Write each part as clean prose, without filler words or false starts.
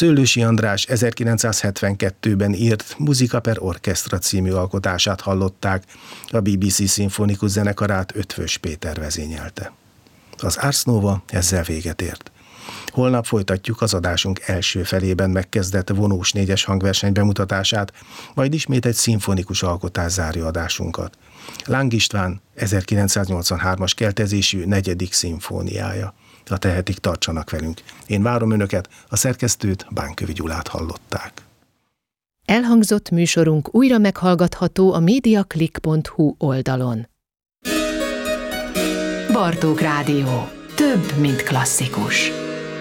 Szőlősi András 1972-ben írt Musica per Orchestra című alkotását hallották, a BBC szimfonikus zenekarát Ötvös Péter vezényelte. Az Ars Nova ezzel véget ért. Holnap folytatjuk az adásunk első felében megkezdett vonós 4-es hangverseny bemutatását, majd ismét egy szimfonikus alkotás zárja adásunkat. Láng István 1983-as keltezésű 4. szimfóniája. Ha tehetik, tartsanak velünk. Én várom önöket, a szerkesztőt, Bánkövi Gyulát hallották. Elhangzott műsorunk újra meghallgatható a mediaclick.hu oldalon. Bartók Rádió. Több, mint klasszikus.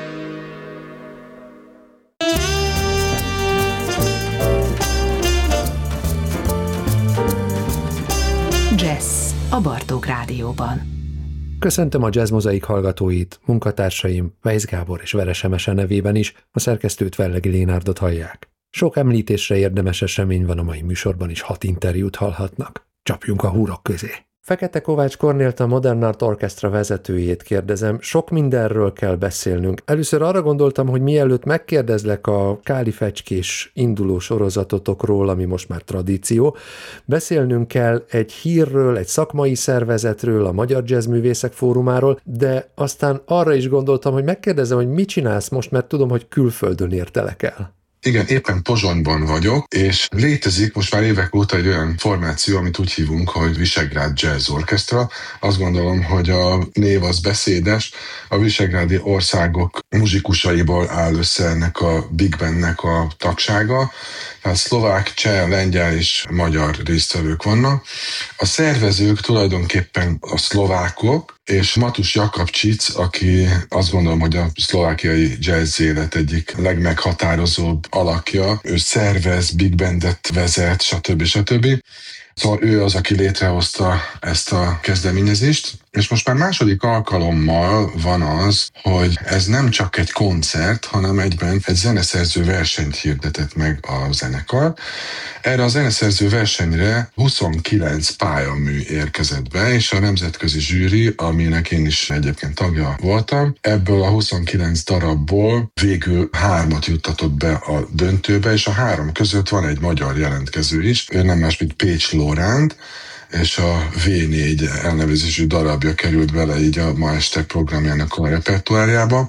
Jazz a Bartók Rádióban. Köszöntöm a Jazz Mozaik hallgatóit, munkatársaim Weisz Gábor és Veres Emese nevében is, a szerkesztőt Vellegi Lénárdot hallják. Sok említésre érdemes esemény van a mai műsorban is, 6 interjút hallhatnak. Csapjunk a húrok közé. Fekete Kovács Kornélt, a Modern Art Orchestra vezetőjét kérdezem, sok mindenről kell beszélnünk. Először arra gondoltam, hogy mielőtt megkérdezlek a Káli fecskés induló sorozatotokról, ami most már tradíció, beszélnünk kell egy hírről, egy szakmai szervezetről, a Magyar Jazzművészek Fórumáról, de aztán arra is gondoltam, hogy megkérdezem, hogy mit csinálsz most, mert tudom, hogy külföldön értelek el. Igen, éppen Pozsonyban vagyok, és létezik most már évek óta egy olyan formáció, amit úgy hívunk, hogy Visegrád Jazz Orchestra. Azt gondolom, hogy a név az beszédes. A visegrádi országok muzsikusaiból áll össze ennek a Big Bandnek a tagsága. Tehát szlovák, cseh, lengyel és magyar résztvevők vannak. A szervezők tulajdonképpen a szlovákok, és Matus Jakabcsic, aki azt gondolom, hogy a szlovákiai jazz élet egyik legmeghatározóbb alakja. Ő szervez, big bandet vezet, stb. Szóval ő az, aki létrehozta ezt a kezdeményezést, és most már második alkalommal van az, hogy ez nem csak egy koncert, hanem egyben egy zeneszerző versenyt hirdetett meg a zenekar. Erre a zeneszerző versenyre 29 pályamű érkezett be, és a nemzetközi zsűri, aminek én is egyébként tagja voltam, ebből a 29 darabból végül 3-at juttatott be a döntőbe, és a 3 között van egy magyar jelentkező is, ő nem más, mint Pécs Lóránd, és a V4 elnevezésű darabja került bele így a ma este programjának a repertoárjába.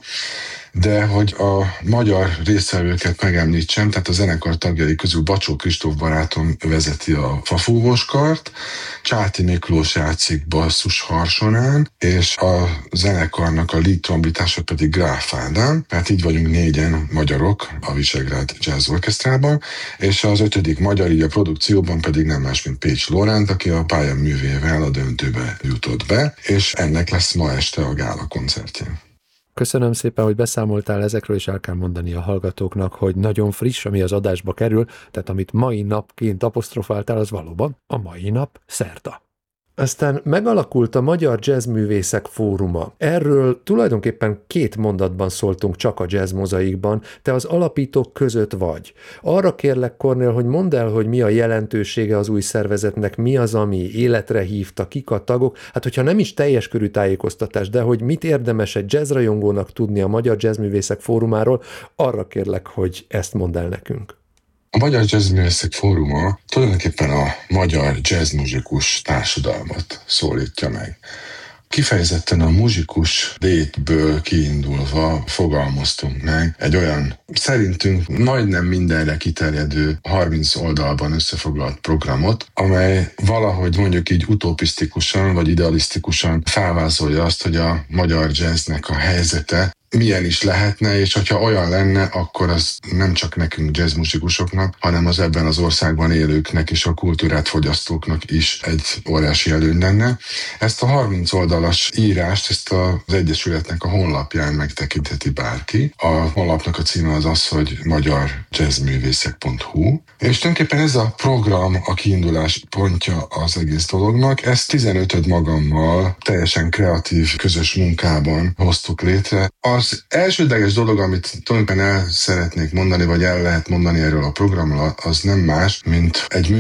De hogy a magyar résztvevőket megemlítsem, tehát a zenekar tagjai közül Bacsó Kristóf barátom vezeti a fafúvóskart, Csáti Miklós játszik basszus harsonán, és a zenekarnak a lead trombitása pedig Gráf Ádám, tehát így vagyunk 4-en magyarok a Visegrád Jazz Orchestrában, és az 5. magyar így a produkcióban pedig nem más, mint Pécs Lóránd, aki a pályaművével a döntőbe jutott be, és ennek lesz ma este a gála koncertjén. Köszönöm szépen, hogy beszámoltál ezekről, és el kell mondani a hallgatóknak, hogy nagyon friss, ami az adásba kerül, tehát amit mai napként apostrofáltál, az valóban a mai nap szerda. Aztán megalakult a Magyar Jazzművészek Fóruma. Erről tulajdonképpen 2 mondatban szóltunk csak a Jazz Mozaikban, te az alapítók között vagy. Arra kérlek, Kornél, hogy mondd el, hogy mi a jelentősége az új szervezetnek, mi az, ami életre hívta, kik a tagok, hát hogyha nem is teljes körű tájékoztatás, de hogy mit érdemes egy jazzrajongónak tudni a Magyar Jazzművészek Fórumáról, arra kérlek, hogy ezt mondd el nekünk. A Magyar Jazzművészek Fóruma tulajdonképpen a magyar jazzmuzsikus társadalmat szólítja meg. Kifejezetten a muzsikus létből kiindulva fogalmaztunk meg egy olyan, szerintünk majdnem mindenre kiterjedő 30 oldalban összefoglalt programot, amely valahogy mondjuk így utopisztikusan vagy idealisztikusan felvázolja azt, hogy a magyar jazznek a helyzete milyen is lehetne, és hogyha olyan lenne, akkor az nem csak nekünk jazzmusikusoknak, hanem az ebben az országban élőknek és a kultúrát fogyasztóknak is egy óriási előny lenne. Ezt a 30 oldalas írást, ezt az Egyesületnek a honlapján megtekintheti bárki. A honlapnak a címe az, hogy magyarjazzművészek.hu, és tulajdonképpen ez a program a kiindulás pontja az egész dolognak. Ezt 15 magammal teljesen kreatív közös munkában hoztuk létre. Az elsődleges dolog, amit tulajdonképpen el szeretnék mondani, vagy el lehet mondani erről a programról, az nem más, mint egy